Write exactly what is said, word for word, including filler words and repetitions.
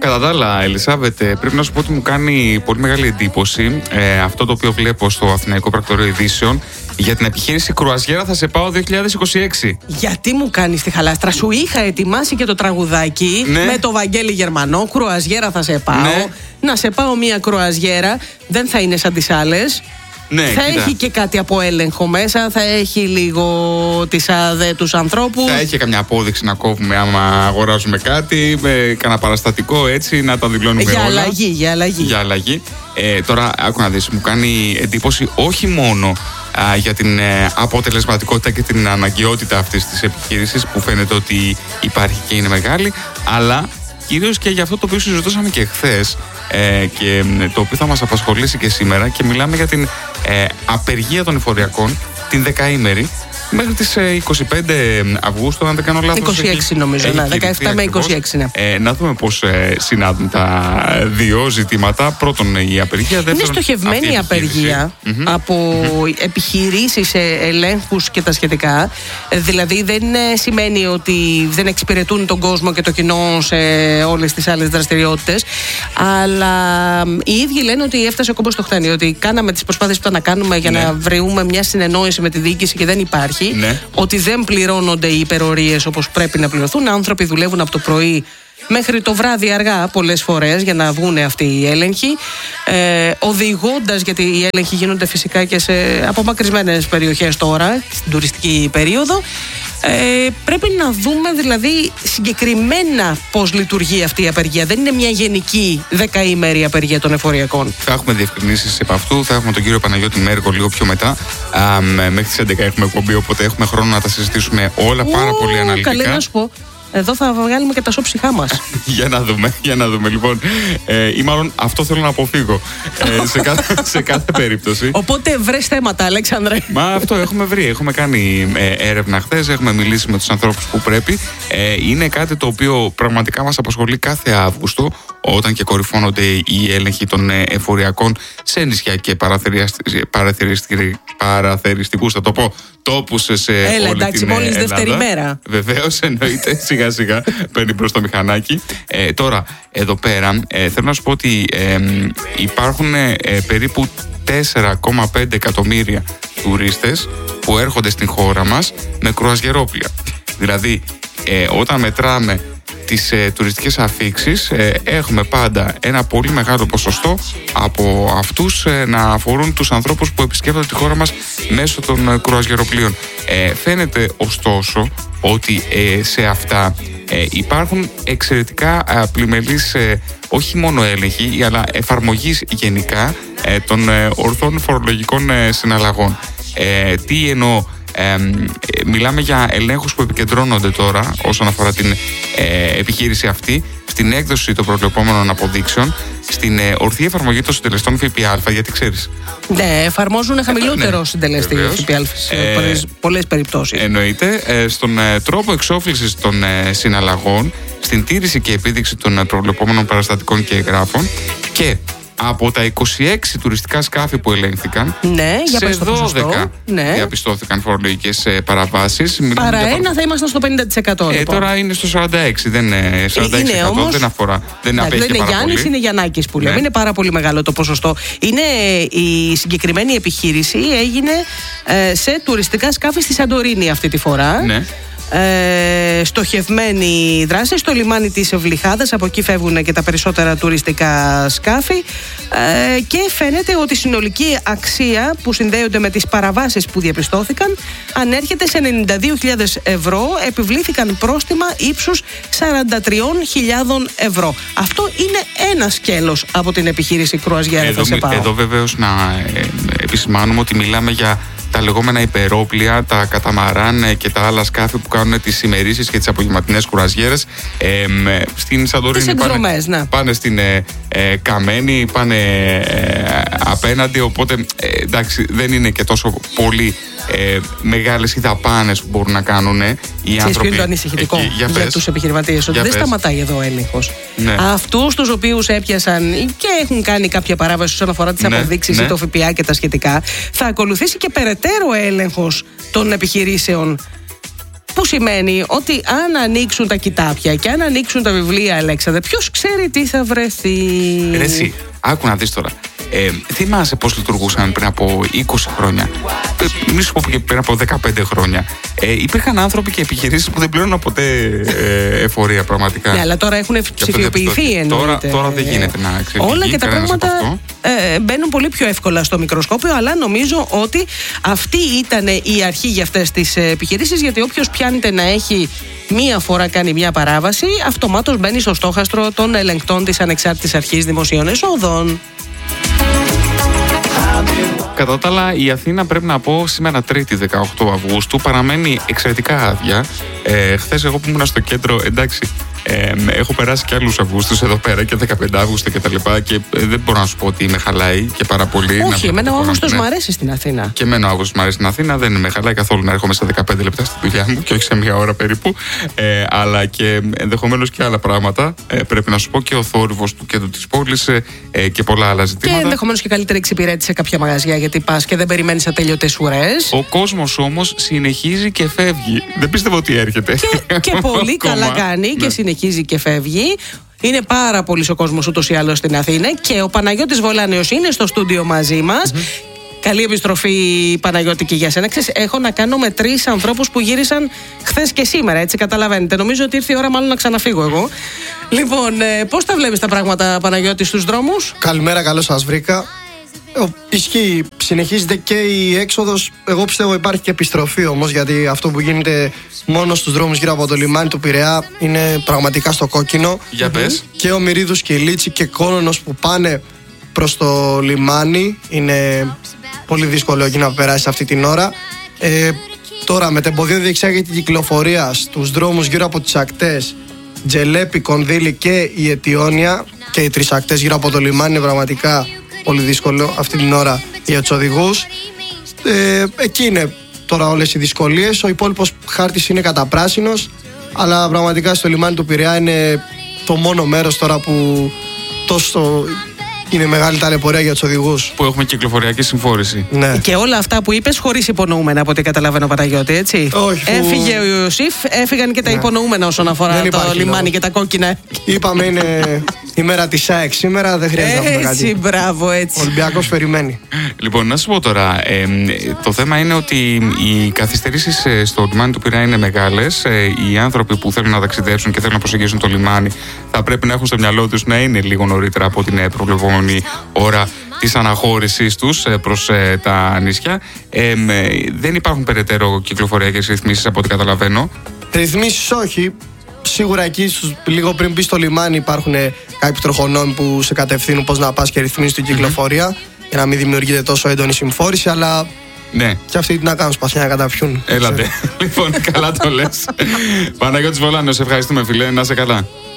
κατά τα άλλα, Ελισάβετ, πρέπει να σου πω ότι μου κάνει πολύ μεγάλη εντύπωση ε, αυτό το οποίο βλέπω στο Αθηναϊκό Πρακτορείο Ειδήσεων για την επιχείρηση Κρουαζιέρα Θα Σε Πάω δύο χιλιάδες είκοσι έξι. Γιατί μου κάνεις τη χαλάστρα? Σου είχα ετοιμάσει και το τραγουδάκι, ναι, με το Βαγγέλη Γερμανό. Κρουαζιέρα θα σε πάω. Ναι. Να σε πάω μια κρουαζιέρα. Δεν θα είναι σαν τις άλλες. Ναι, θα κοίτα. έχει και κάτι από έλεγχο μέσα, θα έχει λίγο τις αδέτους ανθρώπους. Θα έχει καμιά απόδειξη να κόβουμε άμα αγοράζουμε κάτι, με κανένα παραστατικό έτσι, να τα δηλώνουμε για όλα. Αλλαγή, για αλλαγή. Για αλλαγή. Ε, τώρα, άκου να δεις, μου κάνει εντύπωση όχι μόνο α, για την ε, αποτελεσματικότητα και την αναγκαιότητα αυτής της επιχείρησης που φαίνεται ότι υπάρχει και είναι μεγάλη, αλλά κυρίως και για αυτό το οποίο συζητούσαμε και χθες ε, και το οποίο θα μας απασχολήσει και σήμερα, και μιλάμε για την ε, απεργία των εφοριακών, την δεκαήμερη, μέχρι τις είκοσι πέντε Αυγούστου, αν δεν κάνω λάθος. είκοσι έξι έχει, νομίζω, ναι, δεκαεπτά με είκοσι έξι. Ναι. Ε, να δούμε πώς ε, συνάδουν τα δύο ζητήματα. Πρώτον, η απεργία. Δεύτερον, είναι στοχευμένη η απεργία mm-hmm. από mm-hmm. επιχειρήσεις, ελέγχους και τα σχετικά. Δηλαδή δεν σημαίνει ότι δεν εξυπηρετούν τον κόσμο και το κοινό σε όλες τις άλλες δραστηριότητες. Αλλά οι ίδιοι λένε ότι έφτασε ο κόμπος στο χτένι. Ότι κάναμε τις προσπάθειες που ήταν να κάνουμε για ναι. να βρούμε μια συνεννόηση με τη διοίκηση και δεν υπάρχει. Ναι. Ότι δεν πληρώνονται οι υπερορίες όπως πρέπει να πληρωθούν. Άνθρωποι δουλεύουν από το πρωί μέχρι το βράδυ αργά πολλές φορές για να βγουν αυτοί οι έλεγχοι, ε, οδηγώντας, γιατί οι έλεγχοι γίνονται φυσικά και σε απομακρυσμένες περιοχές τώρα, στην τουριστική περίοδο. Ε, πρέπει να δούμε δηλαδή συγκεκριμένα πώς λειτουργεί αυτή η απεργία. Δεν είναι μια γενική δεκαήμερη απεργία των εφοριακών. Θα έχουμε διευκρινήσεις επ' αυτού. Θα έχουμε τον κύριο Παναγιώτη Μέργο λίγο πιο μετά. Α, μέχρι τις έντεκα έχουμε εκπομπή, οπότε έχουμε χρόνο να τα συζητήσουμε όλα πάρα Ω, πολύ αναλυτικά. Καλή να σου πω. Εδώ θα βγάλουμε και τα σώψυχά μας. Για να δούμε, για να δούμε λοιπόν. Ε, ή μάλλον αυτό θέλω να αποφύγω. Ε, σε, κάθε, σε κάθε περίπτωση. Οπότε βρες θέματα, Αλέξανδρε. Μα αυτό έχουμε βρει. Έχουμε κάνει ε, έρευνα χθες, έχουμε μιλήσει με τους ανθρώπους που πρέπει. Ε, είναι κάτι το οποίο πραγματικά μας απασχολεί κάθε Αύγουστο, όταν και κορυφώνονται οι έλεγχοι των εφοριακών σε νησιά και παραθεριστικούς, θα το πω, τόπους σε Έλα, όλη εντάξει, την μόλις Ελλάδα. δεύτερη μέρα. Βεβαίως, εννοείται, σιγά σιγά παίρνει προς το μηχανάκι. Ε, τώρα, εδώ πέρα, ε, θέλω να σου πω ότι ε, υπάρχουν ε, περίπου τέσσερα κόμμα πέντε εκατομμύρια τουρίστες που έρχονται στην χώρα μας με κρουαζιερόπλια. Δηλαδή, ε, όταν μετράμε τις ε, τουριστικές αφίξεις, ε, έχουμε πάντα ένα πολύ μεγάλο ποσοστό από αυτούς ε, να αφορούν τους ανθρώπους που επισκέπτονται τη χώρα μας μέσω των ε, κρουαζιεροπλοίων. Ε, φαίνεται ωστόσο ότι ε, σε αυτά ε, υπάρχουν εξαιρετικά ε, πλημελείς ε, όχι μόνο έλεγχοι, αλλά εφαρμογής γενικά ε, των ε, ορθών φορολογικών ε, συναλλαγών. Ε, τι εννοώ? Ε, μιλάμε για ελέγχους που επικεντρώνονται τώρα όσον αφορά την ε, επιχείρηση αυτή στην έκδοση των προβλεπόμενων αποδείξεων, στην ε, ορθή εφαρμογή των συντελεστών ΦΠΑ, γιατί ξέρεις. Ναι, εφαρμόζουν χαμηλότερο ναι, συντελεστή ΦΠΑ σε ε, πολλές, πολλές περιπτώσεις. Εννοείται. Ε, στον ε, τρόπο εξόφλησης των ε, συναλλαγών, στην τήρηση και επίδειξη των ε, προβλεπόμενων παραστατικών και εγγράφων, και από τα είκοσι έξι τουριστικά σκάφη που ελέγχθηκαν, ναι, για σε δώδεκα ναι. διαπιστώθηκαν φορολογικές παραβάσεις. Παρά ένα πα... θα ήμασταν στο πενήντα τοις εκατό. Ε, λοιπόν. Τώρα είναι στο σαράντα έξι, δεν είναι σαράντα έξι τοις εκατό, όμως... δεν αφορά. Δεν ναι, απέχει δεν είναι πάρα Γιάννης, πολύ. είναι Γιαννάκης που λέμε. Ναι. Είναι πάρα πολύ μεγάλο το ποσοστό. Είναι η συγκεκριμένη επιχείρηση έγινε ε, σε τουριστικά σκάφη στη Σαντορίνη αυτή τη φορά. Ναι. Ε, στοχευμένη δράση στο λιμάνι της Βλυχάδας. Από εκεί φεύγουν και τα περισσότερα τουριστικά σκάφη, ε, και φαίνεται ότι η συνολική αξία που συνδέονται με τις παραβάσεις που διαπιστώθηκαν ανέρχεται σε ενενήντα δύο χιλιάδες ευρώ. Επιβλήθηκαν πρόστιμα ύψους σαράντα τρεις χιλιάδες ευρώ. Αυτό είναι ένα σκέλος από την επιχείρηση Κρουαζιέρα Θα Σε Πάω. Εδώ βεβαίως να ε, επισημάνουμε ότι μιλάμε για τα λεγόμενα υπερόπλια, τα καταμαράν και τα άλλα σκάφη που κάνουν τις ημερήσεις και τις απογευματινές κουραζιέρες. Ε, στην Σαντορίνη πάνε, ναι. πάνε στην ε, ε, Καμένη, πάνε ε, απέναντι, οπότε ε, εντάξει, δεν είναι και τόσο πολύ ε, μεγάλες οι δαπάνες που μπορούν να κάνουν ε, οι άνθρωποι. Ποιο είναι το ανησυχητικό εκεί, για, για τους επιχειρηματίες? Ότι δεν πες. Σταματάει εδώ ο έλεγχος. Ναι. Αυτούς τους οποίους έπιασαν και έχουν κάνει κάποια παράβαση όσον αφορά τις ναι, αποδείξεις ναι. ή το ΦΠΑ και τα σχετικά, θα ακολουθήσει και περαιτέρω έλεγχος των επιχειρήσεων Που σημαίνει ότι αν ανοίξουν τα κοιτάπια και αν ανοίξουν τα βιβλία, Αλέξανδρε, ποιος ξέρει τι θα βρεθεί. Ρε εσύ, άκου να δεις τώρα. Ε, θυμάσαι πώς λειτουργούσαν πριν από είκοσι χρόνια, μη σου πω και πριν από δεκαπέντε χρόνια. Ε, υπήρχαν άνθρωποι και επιχειρήσεις που δεν πλήρωναν ποτέ ε, εφορία πραγματικά. Ναι, αλλά τώρα έχουν ψηφιοποιηθεί εννοείται. Τώρα, τώρα δεν γίνεται να ξεφύγει. Όλα και τα πράγματα ε, μπαίνουν πολύ πιο εύκολα στο μικροσκόπιο, αλλά νομίζω ότι αυτή ήταν η αρχή για αυτές τις επιχειρήσεις, γιατί όποιος πιάνεται να έχει μία φορά κάνει μια παράβαση, αυτομάτως μπαίνει στο στόχαστρο των ελεγκτών της Ανεξάρτητης Αρχής Δημοσίων Εσόδων. Κατά τα άλλα, η Αθήνα, πρέπει να πω, σήμερα Τρίτη δεκαοκτώ Αυγούστου παραμένει εξαιρετικά άδεια. Ε, χθες εγώ που ήμουν στο κέντρο, εντάξει, ε, έχω περάσει και άλλους Αυγούστους εδώ πέρα και δεκαπέντε Αυγούστου και τα λοιπά και δεν μπορώ να σου πω ότι με χαλάει και πάρα πολύ. Όχι, εμένα ο Αύγουστος μου αρέσει στην Αθήνα. Και εμένα ο Αύγουστος μου αρέσει στην Αθήνα, δεν με χαλάει καθόλου να έρχομαι σε δεκαπέντε λεπτά στη δουλειά μου και όχι σε μία ώρα περίπου. Ε, αλλά και ενδεχομένως και άλλα πράγματα. Ε, πρέπει να σου πω και ο θόρυβος του κέντρου της πόλης ε, και πολλά άλλα ζητήματα. Και ενδεχομένως και καλύτερη εξυπηρέτηση σε κάποια μαγαζιά, γιατί πας και δεν περιμένεις ατέλειωτες ουρές. Ο κόσμος όμως συνεχίζει και φεύγει. Δεν πιστεύω ότι έρχεται. Και, και πολύ καλά κάνει, ναι, και συνεχίζει και φεύγει. Είναι πάρα πολύ ο κόσμος ούτως ή άλλως στην Αθήνα και ο Παναγιώτης Βολάνιος είναι στο στούντιο μαζί μας. Mm-hmm. Καλή επιστροφή, Παναγιώτη, και για σένα. Ξέρεις, έχω να κάνω με τρεις ανθρώπους που γύρισαν χθες και σήμερα, έτσι καταλαβαίνετε. Νομίζω ότι ήρθε η ώρα μάλλον να ξαναφύγω εγώ. Λοιπόν, ε, πώς τα βλέπεις τα πράγματα, Παναγιώτη, στους δρόμους? Καλημέρα, καλώς σας βρήκα. Ισχύει, συνεχίζεται και η έξοδος. Εγώ πιστεύω υπάρχει και επιστροφή όμως, γιατί αυτό που γίνεται μόνο στους δρόμους γύρω από το λιμάνι του Πειραιά είναι πραγματικά στο κόκκινο. Για πες. Και ο Μυρίδους και η Λίτση και Κόνονος που πάνε προς το λιμάνι, είναι πολύ δύσκολο εκεί να περάσει αυτή την ώρα. Ε, τώρα με τεμποδίο διεξάγεται η κυκλοφορία στους δρόμους γύρω από τις ακτές Τζελέπη, Κονδύλη και η Αιτιόνια, και οι τρεις ακτές γύρω από το λιμάνι είναι πραγματικά πολύ δύσκολο αυτή την ώρα για τους οδηγούς. Ε, εκεί είναι τώρα όλες οι δυσκολίες. Ο υπόλοιπος χάρτης είναι καταπράσινος, αλλά πραγματικά στο λιμάνι του Πειραιά είναι το μόνο μέρος τώρα που τόσο είναι μεγάλη ταλαιπωρία για τους οδηγούς. Που έχουμε κυκλοφοριακή συμφόρηση. Ναι. Και όλα αυτά που είπες χωρίς υπονοούμενα, από ό,τι καταλαβαίνω, Παναγιώτη, έτσι. Όχι, που... Έφυγε ο Ιωσήφ, έφυγαν και τα ναι. υπονοούμενα όσον αφορά το λιμάνι λόγο. Και τα κόκκινα. Είπαμε είναι η μέρα της ΑΕΚ σήμερα, δεν χρειάζεται να πούμε κάτι. Έτσι, μπράβο, έτσι. Ο Ολυμπιακός περιμένει. Λοιπόν, να σου πω τώρα, ε, το θέμα είναι ότι οι καθυστερήσεις στο λιμάνι του Πειραιά είναι μεγάλες. Ε, οι άνθρωποι που θέλουν να ταξιδέψουν και θέλουν να προσεγγίσουν το λιμάνι θα πρέπει να έχουν στο μυαλό τους να είναι λίγο νωρίτερα από την προβλεπόμενη ώρα της αναχώρησης τους προς ε, τα νησιά. Ε, ε, δεν υπάρχουν περαιτέρω κυκλοφοριακές ρυθμίσεις από ό,τι καταλαβαίνω. Ρυθμίσεις όχι. Σίγουρα εκεί λίγο πριν μπει στο λιμάνι υπάρχουν κάποιοι τροχονόμοι που σε κατευθύνουν πώς να πας και ρυθμίζεις την κυκλοφορία mm-hmm. για να μην δημιουργείται τόσο έντονη συμφόρηση, αλλά ναι. Και αυτοί τι να κάνουν, σπαθιά να καταπιούν. Έλατε. Λοιπόν, καλά το λες. Παναγιώτης Βολάνιος, ευχαριστούμε, φίλε, να είσαι καλά.